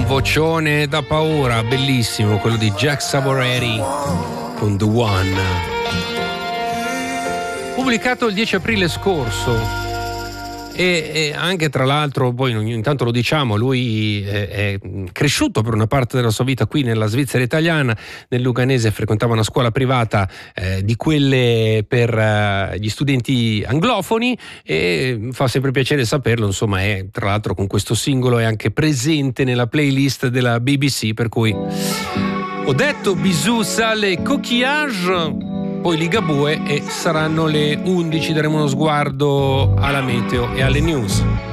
un vocione da paura, bellissimo, quello di Jack Savoretti con The One. Pubblicato il 10 aprile scorso. E anche tra l'altro, poi ogni tanto lo diciamo, lui è cresciuto per una parte della sua vita qui nella Svizzera italiana, nel Luganese, frequentava una scuola privata di quelle per gli studenti anglofoni, e fa sempre piacere saperlo, insomma, è tra l'altro con questo singolo è anche presente nella playlist della BBC, per cui ho detto bisous sale coquillage. Poi Ligabue e saranno le 11, daremo uno sguardo alla meteo e alle news.